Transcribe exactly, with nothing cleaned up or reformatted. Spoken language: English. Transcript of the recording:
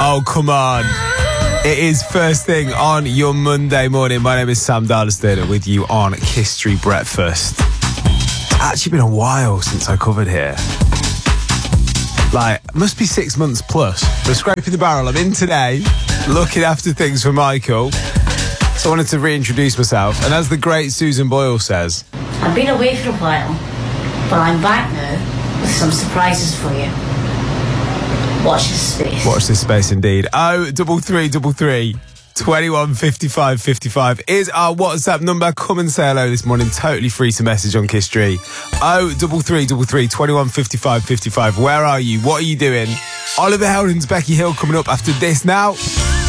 Oh, come on. It is first thing on your Monday morning. My name is Sam Darlaston with you on Kiss Street Breakfast. It's actually been a while since I covered here. Like, must be six months plus. We're scraping the barrel. I'm in today, looking after things for Michael. So I wanted to reintroduce myself. And as the great Susan Boyle says, I've been away for a while, but I'm back now with some surprises for you. Watch this space. Watch this space indeed. Oh, double three, double three, twenty-one fifty-five fifty-five is our WhatsApp number. Come and say hello this morning. Totally free to message on Kiss Street. Oh, double three, double three, twenty-one fifty-five fifty-five. Where are you? What are you doing? Oliver Heldens, Becky Hill coming up after this now.